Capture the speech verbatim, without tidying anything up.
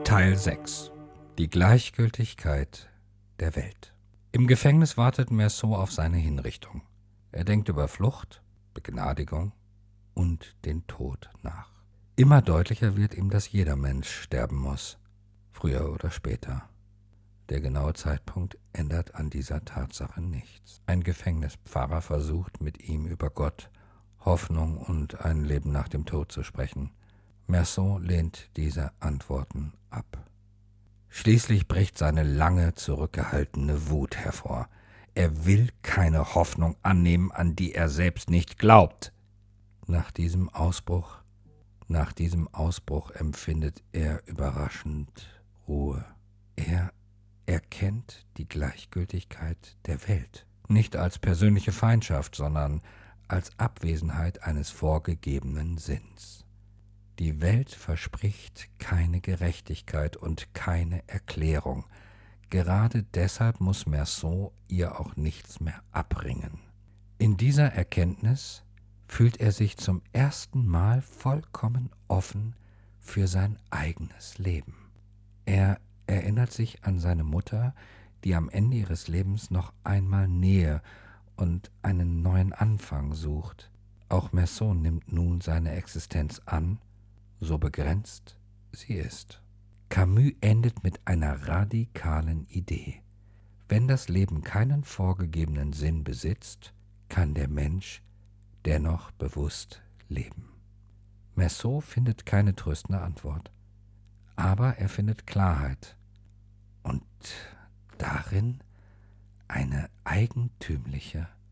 Teil sechs. Die Gleichgültigkeit der Welt. Im Gefängnis wartet Meursault auf seine Hinrichtung. Er denkt über Flucht, Begnadigung und den Tod nach. Immer deutlicher wird ihm, dass jeder Mensch sterben muss, früher oder später. Der genaue Zeitpunkt ändert an dieser Tatsache nichts. Ein Gefängnispfarrer versucht, mit ihm über Gott, Hoffnung und ein Leben nach dem Tod zu sprechen. Meursault lehnt diese Antworten ab. Schließlich bricht seine lange zurückgehaltene Wut hervor. Er will keine Hoffnung annehmen, an die er selbst nicht glaubt. Nach diesem Ausbruch, nach diesem Ausbruch empfindet er überraschend Ruhe. Er erkennt die Gleichgültigkeit der Welt, nicht als persönliche Feindschaft, sondern als Abwesenheit eines vorgegebenen Sinns. Die Welt verspricht keine Gerechtigkeit und keine Erklärung. Gerade deshalb muss Meursault ihr auch nichts mehr abringen. In dieser Erkenntnis fühlt er sich zum ersten Mal vollkommen offen für sein eigenes Leben. Er erinnert sich an seine Mutter, die am Ende ihres Lebens noch einmal Nähe und einen neuen Anfang sucht. Auch Meursault nimmt nun seine Existenz an, so begrenzt sie ist. Camus endet mit einer radikalen Idee. Wenn das Leben keinen vorgegebenen Sinn besitzt, kann der Mensch dennoch bewusst leben. Meursault findet keine tröstende Antwort, aber er findet Klarheit und darin eine eigentümliche